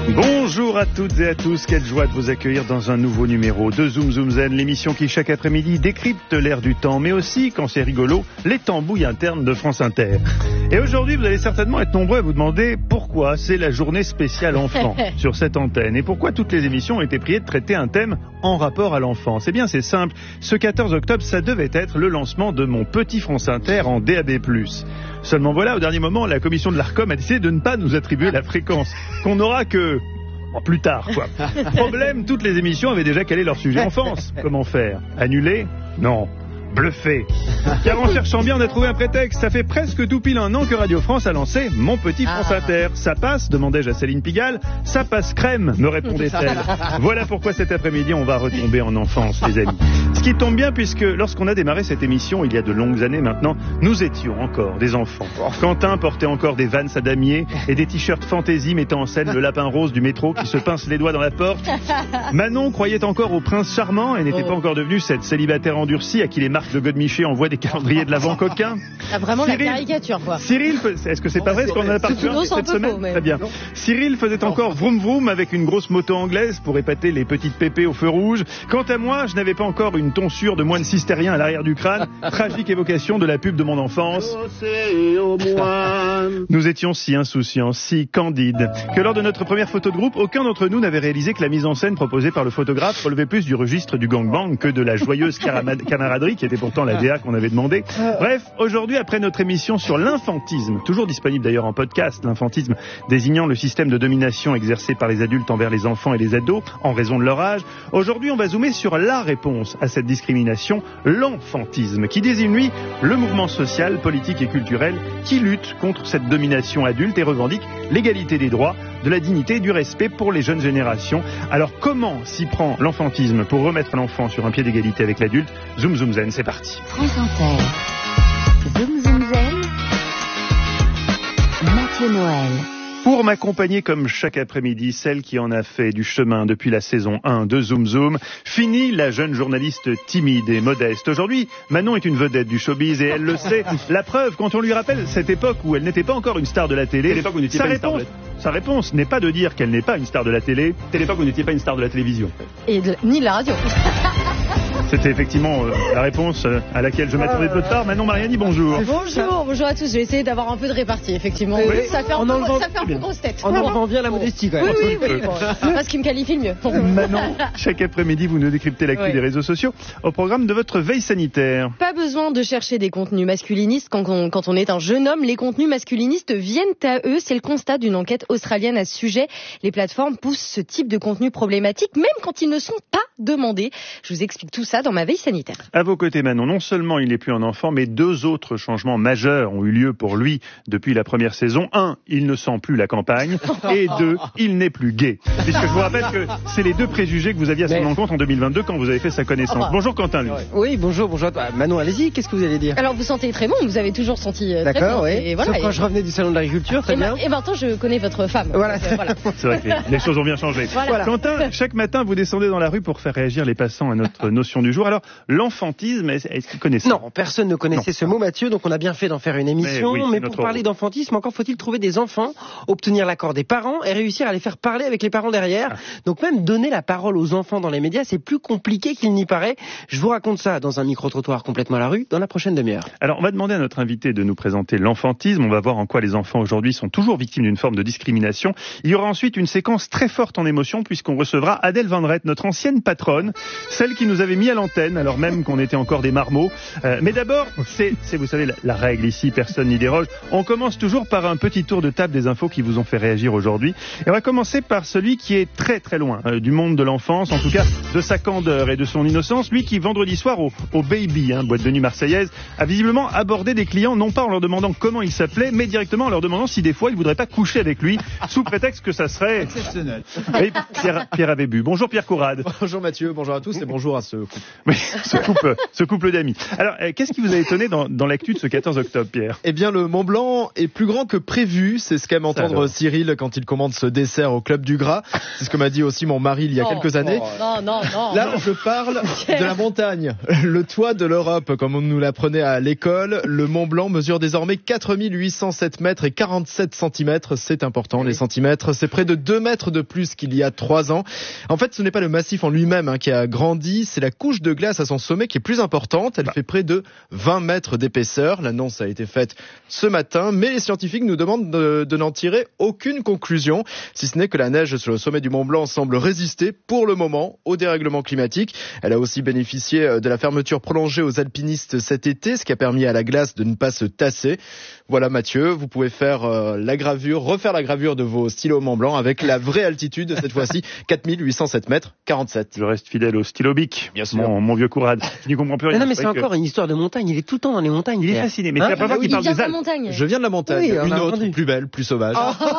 Bonjour à toutes et à tous, quelle joie de vous accueillir dans un nouveau numéro de Zoom Zoom Zen, l'émission qui chaque après-midi décrypte l'air du temps, mais aussi, quand c'est rigolo, les tambouilles internes de France Inter. Et aujourd'hui, vous allez certainement être nombreux à vous demander pourquoi c'est la journée spéciale enfant sur cette antenne, et pourquoi toutes les émissions ont été priées de traiter un thème en rapport à l'enfance. Eh bien, c'est simple, ce 14 octobre, ça devait être le lancement de mon petit France Inter en DAB+. Seulement voilà, au dernier moment, la commission de l'ARCOM a décidé de ne pas nous attribuer la fréquence, qu'on n'aura que... plus tard, quoi. Problème, toutes les émissions avaient déjà calé leur sujet enfance. Comment faire? Annuler? Non. Bluffer. Car en cherchant bien, on a trouvé un prétexte. Ça fait presque tout pile un an que Radio France a lancé Mon Petit France Inter. Ça passe, demandai-je à Céline Pigalle. Ça passe crème, me répondait-elle. Voilà pourquoi cet après-midi, on va retomber en enfance, les amis. Ce qui tombe bien, puisque lorsqu'on a démarré cette émission, il y a de longues années maintenant, nous étions encore des enfants. Quentin portait encore des Vans à damier et des t-shirts fantaisie mettant en scène le lapin rose du métro qui se pince les doigts dans la porte. Manon croyait encore au prince charmant et n'était pas encore devenue cette célibataire endurcie à qui les marques de Godemiché envoient des calendriers de l'avant coquins. Ah, vraiment Cyril, la caricature, quoi. Cyril, est-ce que c'est pas vrai ce qu'on en a parlé cette semaine? Mais... Très bien. Non. Cyril faisait encore vroom vroom avec une grosse moto anglaise pour épater les petites pépées au feu rouge. Quant à moi, je n'avais pas encore une tonsure de moine cistérien à l'arrière du crâne. Tragique évocation de la pub de mon enfance. Nous étions si insouciants, si candides, que lors de notre première photo de groupe, aucun d'entre nous n'avait réalisé que la mise en scène proposée par le photographe relevait plus du registre du gangbang que de la joyeuse camaraderie qui était pourtant la DA qu'on avait demandé. Bref, aujourd'hui, après notre émission sur l'infantisme, toujours disponible d'ailleurs en podcast, l'infantisme désignant le système de domination exercé par les adultes envers les enfants et les ados en raison de leur âge, aujourd'hui on va zoomer sur la réponse à cette discrimination, l'enfantisme, qui désigne lui le mouvement social, politique et culturel qui lutte contre cette domination adulte et revendique l'égalité des droits, de la dignité et du respect pour les jeunes générations. Alors comment s'y prend l'enfantisme pour remettre l'enfant sur un pied d'égalité avec l'adulte? Zoom Zoom Zen, c'est parti. France Inter. Zoom Zoom Zen. Mathieu Noël. Pour m'accompagner comme chaque après-midi, celle qui en a fait du chemin depuis la saison 1 de Zoom Zoom, fini la jeune journaliste timide et modeste. Aujourd'hui, Manon est une vedette du showbiz et elle le sait. La preuve, quand on lui rappelle cette époque où elle n'était pas encore une star de la télé, sa réponse n'est pas de dire qu'elle n'est pas une star de la télé. C'est l'époque où vous n'étiez pas une star de la télévision. Ni de la radio. C'était effectivement la réponse à laquelle je m'attendais peu tard. Manon Mariani, bonjour. Bonjour à tous. Je vais essayer d'avoir un peu de répartie, effectivement. Oui. Ça fait un peu grosse tête. On en rend bien la modestie, quand même. Oui. Bon, c'est pas ce qui me qualifie le mieux. Manon, chaque après-midi, vous nous décryptez l'actu des réseaux sociaux au programme de votre veille sanitaire. Pas besoin de chercher des contenus masculinistes quand on est un jeune homme. Les contenus masculinistes viennent à eux. C'est le constat d'une enquête australienne à ce sujet. Les plateformes poussent ce type de contenu problématique, même quand ils ne sont pas demandés. Je vous explique tout ça dans ma veille sanitaire. À vos côtés, Manon, non seulement il n'est plus un enfant, mais deux autres changements majeurs ont eu lieu pour lui depuis la première saison. 1, il ne sent plus la campagne. Et 2, il n'est plus gay. Puisque je vous rappelle que c'est les deux préjugés que vous aviez à son encontre en 2022 quand vous avez fait sa connaissance. Bonjour Quentin, lui. Oui, bonjour. Manon, allez-y, qu'est-ce que vous allez dire? Alors vous sentez très bon, vous avez toujours senti très bon. D'accord, oui. Et voilà, sauf quand je revenais du salon de l'agriculture, très bien. Et maintenant je connais votre femme. Voilà. C'est vrai que les choses ont bien changé. Voilà. Quentin, chaque matin vous descendez dans la rue pour faire réagir les passants à notre notion du jour. Alors, l'enfantisme, est-ce qu'ils connaissent ça? Non, personne ne connaissait ce mot, Mathieu, donc on a bien fait d'en faire une émission. Mais pour parler d'enfantisme, encore faut-il trouver des enfants, obtenir l'accord des parents et réussir à les faire parler avec les parents derrière. Donc même donner la parole aux enfants dans les médias, c'est plus compliqué qu'il n'y paraît. Je vous raconte ça dans un micro-trottoir complètement à la rue, dans la prochaine demi-heure. Alors, on va demander à notre invité de nous présenter l'enfantisme. On va voir en quoi les enfants aujourd'hui sont toujours victimes d'une forme de discrimination. Il y aura ensuite une séquence très forte en émotion puisqu'on recevra Adèle Van Rett, notre ancienne patronne, celle qui nous avait mis à l'antenne, alors même qu'on était encore des marmots. Mais d'abord, c'est vous savez, la règle ici, personne n'y déroge. On commence toujours par un petit tour de table des infos qui vous ont fait réagir aujourd'hui. Et on va commencer par celui qui est très très loin du monde de l'enfance, en tout cas de sa candeur et de son innocence. Lui qui, vendredi soir, au Baby, boîte de nuit marseillaise, a visiblement abordé des clients, non pas en leur demandant comment ils s'appelaient, mais directement en leur demandant si des fois ils voudraient pas coucher avec lui, sous prétexte que ça serait... exceptionnel. Et Pierre avait bu. Bonjour Pierre Courade. Bonjour Mathieu, bonjour à tous et bonjour à ceux qui Oui, ce couple d'amis. Alors, qu'est-ce qui vous a étonné dans l'actu de ce 14 octobre, Pierre ? Eh bien, le Mont Blanc est plus grand que prévu. C'est ce qu'aime entendre Cyril quand il commande ce dessert au Club du Gras. C'est ce que m'a dit aussi mon mari il y a quelques années. Non. Là, je parle de la montagne. Le toit de l'Europe, comme on nous l'apprenait à l'école. Le Mont Blanc mesure désormais 4807 mètres et 47 centimètres. C'est important, les centimètres. C'est près de 2 mètres de plus qu'il y a 3 ans. En fait, ce n'est pas le massif en lui-même qui a grandi. C'est la couche de glace à son sommet qui est plus importante. Elle fait près de 20 mètres d'épaisseur. L'annonce a été faite ce matin, mais les scientifiques nous demandent de n'en tirer aucune conclusion, si ce n'est que la neige sur le sommet du Mont Blanc semble résister pour le moment au dérèglement climatique. Elle a aussi bénéficié de la fermeture prolongée aux alpinistes cet été, ce qui a permis à la glace de ne pas se tasser. Voilà Mathieu, vous pouvez faire refaire la gravure de vos stylos Mont Blanc avec la vraie altitude, cette fois-ci 4807 mètres 47. Je reste fidèle au stylo bic, bien sûr. Mon vieux Courade. Je n'y comprends plus rien. Non, mais c'est encore une histoire de montagne. Il est tout le temps dans les montagnes. Il est fasciné. Mais c'est la première fois qu'il parle des Alpes. Je viens de la montagne. Oui, une autre, plus belle, plus sauvage.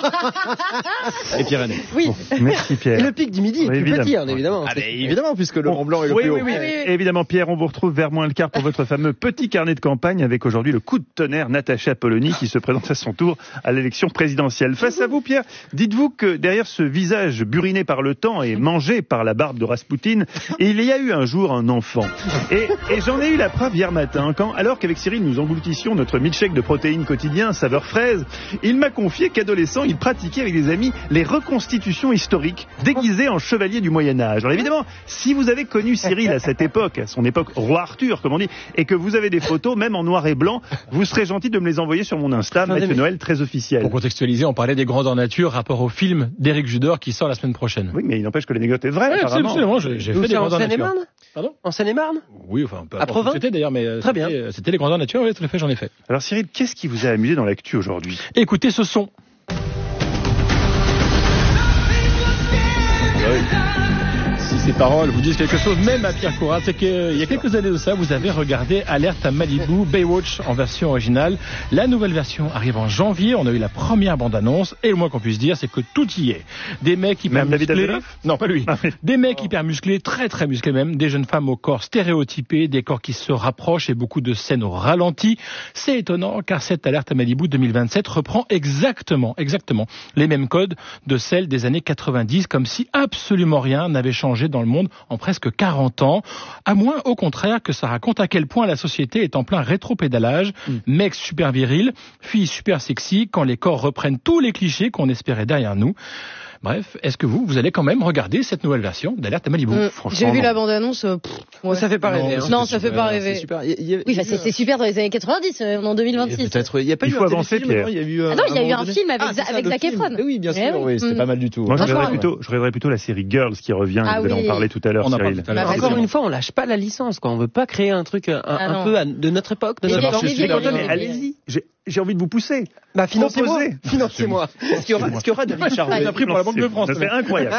Les Pyrénées. Oui. Bon, merci Pierre. Et le pic du Midi est plus petit, évidemment. Ah, évidemment, puisque le Mont Blanc est le plus haut. Oui. Évidemment, Pierre, on vous retrouve vers moins le quart pour votre fameux petit carnet de campagne avec aujourd'hui le coup de tonnerre Natacha Polony qui se présente à son tour à l'élection présidentielle. Face à vous, Pierre, dites-vous que derrière ce visage buriné par le temps et mangé par la barbe de Raspoutine, il y a eu un jour un enfant. Et j'en ai eu la preuve hier matin, alors qu'avec Cyril nous engloutissions notre milkshake de protéines quotidien saveur fraise, il m'a confié qu'adolescent, il pratiquait avec des amis les reconstitutions historiques déguisées en chevalier du Moyen-Âge. Alors évidemment, si vous avez connu Cyril à cette époque, à son époque roi Arthur, comme on dit, et que vous avez des photos, même en noir et blanc, vous serez gentil de me les envoyer sur mon Insta, Mathieu Noël, très officiel. Pour contextualiser, on parlait des grandeurs nature, rapport au film d'Éric Judor qui sort la semaine prochaine. Oui, mais il n'empêche que l'anecdote est vraie, apparemment. Absolument, j'ai fait des grandeurs nature. En Seine-et-Marne ? Pardon ? En Seine-et-Marne ? Oui, enfin, peu à Provins ? c'était d'ailleurs, mais très bien. C'était les grandeurs nature, oui, tout à fait, j'en ai fait. Alors Cyril, qu'est-ce qui vous a amusé dans l'actu aujourd'hui ? Écoutez ce son. Si ces paroles vous disent quelque chose, même à Pierre Courade, c'est qu'il y a quelques années de ça, vous avez regardé Alerte à Malibu, Baywatch en version originale. La nouvelle version arrive en janvier, on a eu la première bande-annonce, et le moins qu'on puisse dire, c'est que tout y est. Des mecs hyper musclés... Non, pas lui. Des mecs hyper musclés, très très musclés même, des jeunes femmes au corps stéréotypé, des corps qui se rapprochent et beaucoup de scènes au ralenti. C'est étonnant, car cette Alerte à Malibu 2027 reprend exactement les mêmes codes de celles des années 90, comme si absolument rien n'avait changé dans le monde en presque 40 ans, à moins au contraire que ça raconte à quel point la société est en plein rétropédalage, mecs super virils, filles super sexy, quand les corps reprennent tous les clichés qu'on espérait derrière nous. Bref, est-ce que vous allez quand même regarder cette nouvelle version d'Alerte à Malibu ? J'ai vu la bande-annonce. Ça fait pas rêver. Non, ça fait pas rêver. C'est super. Oui, c'est super dans les années 90, en 2026. Peut-être, il y a pas eu un avancer, téléfilm, Pierre. Il y a eu il y a eu un film avec Zac Efron. Oui, bien sûr, oui, c'était pas mal du tout. Moi, je regarderais plutôt la série Girls qui revient, vous allez en parler tout à l'heure, Cyril. Encore une fois, on lâche pas la licence, quoi. On veut pas créer un truc un peu de notre époque, de notre temps. Mais allez-y. J'ai envie de vous pousser. Financez-moi. Est-ce qu'il y aura David Charvet ? Ça a pris pour la Banque de France. C'est incroyable.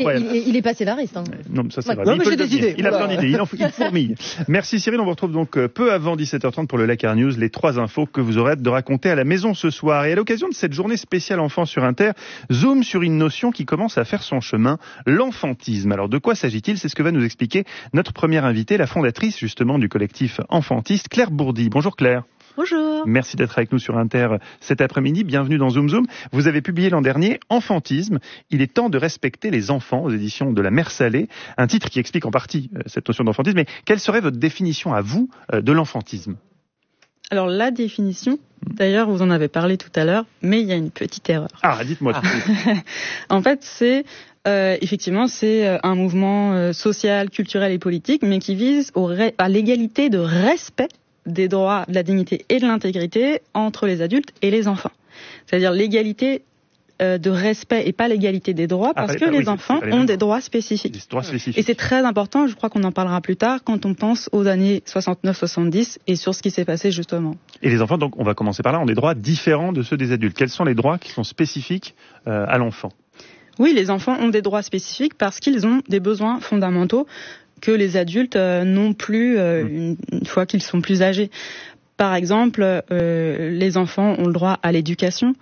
Il est pas scénariste. Non, ça c'est vrai. Non, mais j'ai des idées. Il a plein d'idées. Il fourmille. Merci Cyril. On vous retrouve donc peu avant 17h30 pour le Lakar News. Les 3 infos que vous aurez hâte de raconter à la maison ce soir. Et à l'occasion de cette journée spéciale enfants sur Inter, zoom sur une notion qui commence à faire son chemin, l'enfantisme. Alors de quoi s'agit-il ? C'est ce que va nous expliquer notre première invitée, la fondatrice justement du collectif Enfantiste, Claire Bourdi. Bonjour Claire. Bonjour. Merci d'être avec nous sur Inter cet après-midi. Bienvenue dans Zoom Zoom. Vous avez publié l'an dernier Enfantisme. Il est temps de respecter les enfants aux éditions de la Mère Salée. Un titre qui explique en partie cette notion d'enfantisme. Mais quelle serait votre définition à vous de l'enfantisme ? Alors la définition, d'ailleurs vous en avez parlé tout à l'heure, mais il y a une petite erreur. Ah, dites-moi tout de suite. En fait, c'est effectivement c'est un mouvement social, culturel et politique, mais qui vise à l'égalité de respect des droits, de la dignité et de l'intégrité entre les adultes et les enfants. C'est-à-dire l'égalité de respect et pas l'égalité des droits, parce que les enfants ont des droits spécifiques. Et c'est très important, je crois qu'on en parlera plus tard, quand on pense aux années 69-70 et sur ce qui s'est passé justement. Et les enfants, donc on va commencer par là, ont des droits différents de ceux des adultes. Quels sont les droits qui sont spécifiques à l'enfant ? Oui, les enfants ont des droits spécifiques parce qu'ils ont des besoins fondamentaux que les adultes n'ont plus une fois qu'ils sont plus âgés. Par exemple, les enfants ont le droit à l'éducation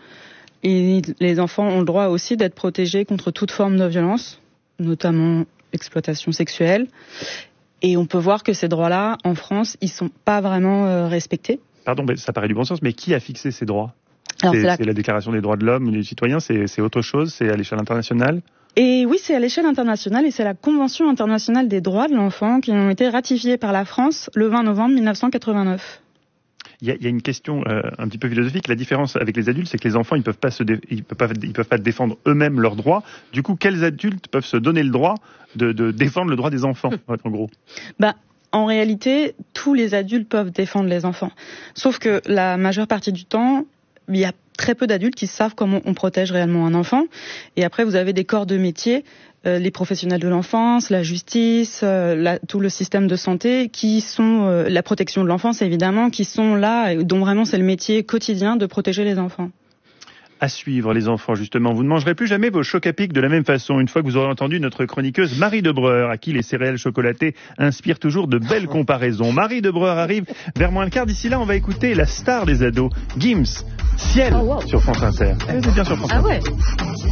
et les enfants ont le droit aussi d'être protégés contre toute forme de violence, notamment l'exploitation sexuelle. Et on peut voir que ces droits-là, en France, ils sont pas vraiment respectés. Pardon, mais ça paraît du bon sens, mais qui a fixé ces droits ? Alors, c'est la Déclaration des droits de l'homme et des citoyens, c'est autre chose, c'est à l'échelle internationale ? Et oui, c'est à l'échelle internationale et c'est la Convention internationale des droits de l'enfant qui ont été ratifiées par la France le 20 novembre 1989. Il y a une question un petit peu philosophique. La différence avec les adultes, c'est que les enfants, ils peuvent pas défendre eux-mêmes leurs droits. Du coup, quels adultes peuvent se donner le droit de défendre le droit des enfants, en gros ? En réalité, tous les adultes peuvent défendre les enfants. Sauf que la majeure partie du temps, il y a très peu d'adultes qui savent comment on protège réellement un enfant. Et après, vous avez des corps de métier, les professionnels de l'enfance, la justice, tout le système de santé, qui sont la protection de l'enfance évidemment, qui sont là, dont vraiment c'est le métier quotidien de protéger les enfants. À suivre, les enfants, justement. Vous ne mangerez plus jamais vos chocs à pic de la même façon, une fois que vous aurez entendu notre chroniqueuse Marie Debreur, à qui les céréales chocolatées inspirent toujours de belles comparaisons. Marie Debreur arrive vers moins le quart. D'ici là, on va écouter la star des ados, Gims, Ciel, sur France Inter. C'est bien sur France Inter. Ah ouais.